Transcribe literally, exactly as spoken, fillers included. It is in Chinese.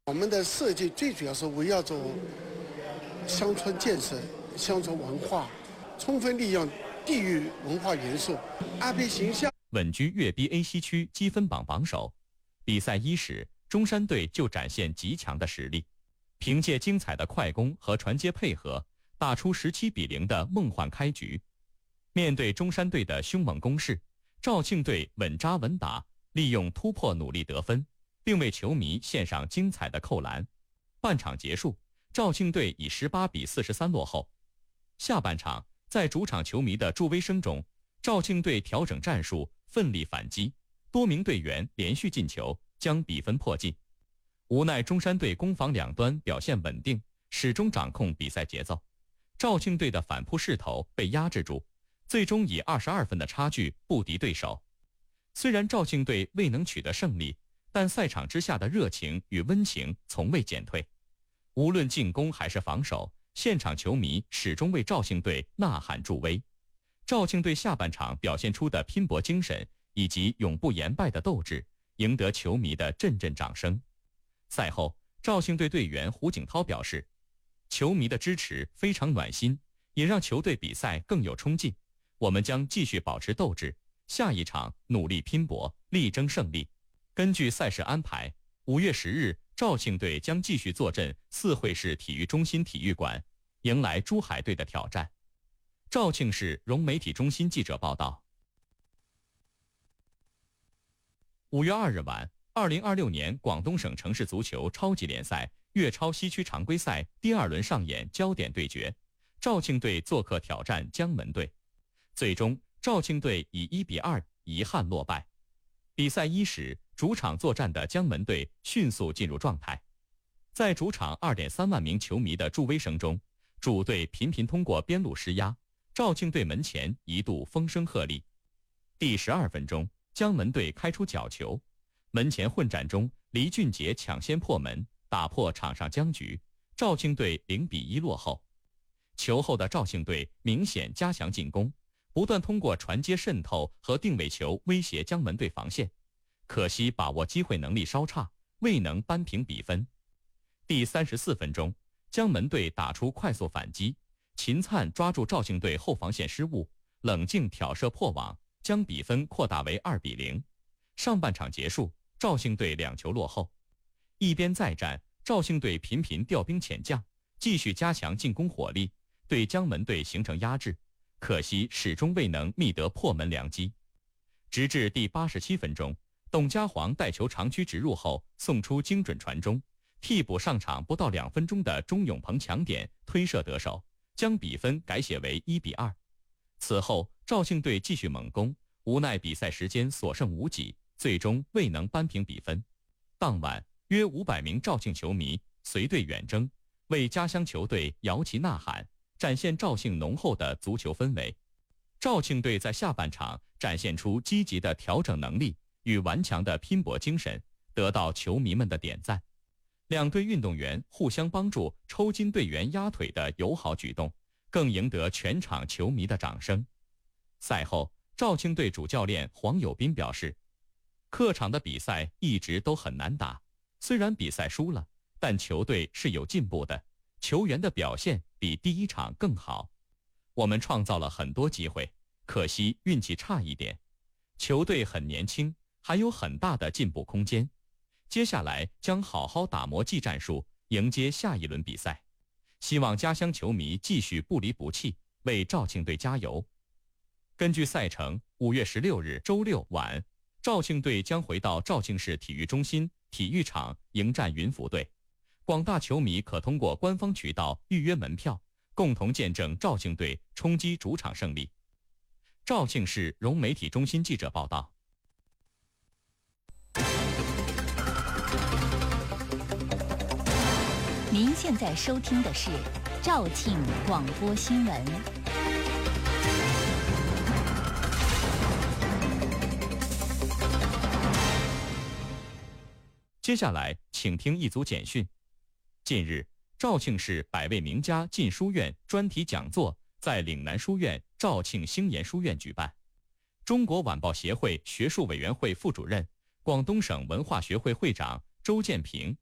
我们的设计最主要是围绕着乡村建设、乡村文化，充分利用地域文化元素，阿培形象。 稳居粤 B A 西区积分榜榜首。比赛伊始，中山队就展现极强的实力，凭借精彩的快攻和传接配合，打出十七比零的梦幻开局。面对中山队的凶猛攻势，肇庆队稳扎稳打，利用突破努力得分，并为球迷献上精彩的扣篮。半场结束，肇庆队以十八比四十三落后。下半场，在主场球迷的助威声中，肇庆队调整战术，奋力反击，多名队员连续进球，将比分迫近。无奈中山队攻防两端表现稳定，始终掌控比赛节奏。肇庆队的反扑势头被压制住，最终以二十二分的差距不敌对手。虽然肇庆队未能取得胜利，但赛场之下的热情与温情从未减退。无论进攻还是防守，现场球迷始终为肇庆队呐喊助威。肇庆队下半场表现出的拼搏精神以及永不言败的斗志，赢得球迷的阵阵掌声。赛后，肇庆队队员胡景涛表示，球迷的支持非常暖心，也让球队比赛更有冲劲。我们将继续保持斗志，下一场努力拼搏，力争胜利。根据赛事安排，五月十日，肇庆队将继续坐镇四惠市体育中心体育馆，迎来珠海队的挑战。肇庆市融媒体中心记者报道。五月二日晚，二零二六年广东省城市足球超级联赛粤超西区常规赛第二轮上演焦点对决，肇庆队做客挑战江门队，最终肇庆队以一比二遗憾落败。比赛伊始，主场作战的江门队迅速进入状态，在主场 二点三万名球迷的助威声中，主队频频通过边路施压，肇庆队门前一度风声鹤唳。第十二分钟，江门队开出角球，门前混战中，黎俊杰抢先破门，打破场上僵局，肇庆队零比一落后。球后的肇庆队明显加强进攻，不断通过传接渗透和定位球威胁江门队防线，可惜把握机会能力稍差，未能扳平比分。第三十四分钟，江门队打出快速反击，秦灿抓住肇庆队后防线失误，冷静挑射破网，将比分扩大为二比零。上半场结束，肇庆队两球落后。一边再战，肇庆队频频调兵遣将，继续加强进攻火力，对江门队形成压制，可惜始终未能觅得破门良机。直至第八十七分钟，董家煌带球长驱直入后送出精准传中，替补上场不到两分钟的钟永鹏抢点推射得手，将比分改写为一比二。此后肇庆队继续猛攻，无奈比赛时间所剩无几，最终未能扳平比分。当晚约五百名肇庆球迷随队远征，为家乡球队摇旗呐喊，展现肇庆浓厚的足球氛围。肇庆队在下半场展现出积极的调整能力与顽强的拼搏精神，得到球迷们的点赞。两队运动员互相帮助抽筋队员压腿的友好举动，更赢得全场球迷的掌声。赛后，肇庆队主教练黄友斌表示，客场的比赛一直都很难打，虽然比赛输了，但球队是有进步的，球员的表现比第一场更好。我们创造了很多机会，可惜运气差一点。球队很年轻，还有很大的进步空间。接下来将好好打磨技战术，迎接下一轮比赛。希望家乡球迷继续不离不弃，为肇庆队加油。根据赛程，五月十六日周六晚，肇庆队将回到肇庆市体育中心体育场迎战云浮队。广大球迷可通过官方渠道预约门票，共同见证肇庆队冲击主场胜利。肇庆市融媒体中心记者报道。 您现在收听的是肇庆广播新闻。 接下来，请听一组简讯。近日，肇庆市百位名家进书院专题讲座在岭南书院肇庆星岩书院举办。中国晚报协会学术委员会副主任、广东省文化学会会长周建平